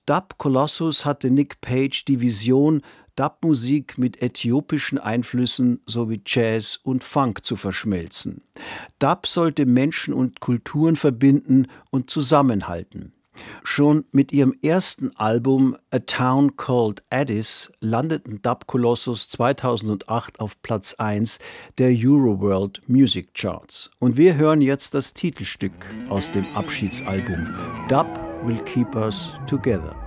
Dub Colossus hatte Nick Page die Vision, Dub-Musik mit äthiopischen Einflüssen sowie Jazz und Funk zu verschmelzen. Dub sollte Menschen und Kulturen verbinden und zusammenhalten. Schon mit ihrem ersten Album A Town Called Addis landeten Dub Colossus 2008 auf Platz 1 der Euroworld Music Charts. Und wir hören jetzt das Titelstück aus dem Abschiedsalbum Dub Will Keep Us Together.